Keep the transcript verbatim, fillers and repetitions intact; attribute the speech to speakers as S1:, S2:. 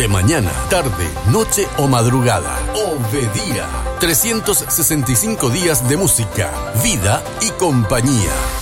S1: de mañana, tarde, noche o madrugada. Obedía. trescientos sesenta y cinco días de música, vida y compañía.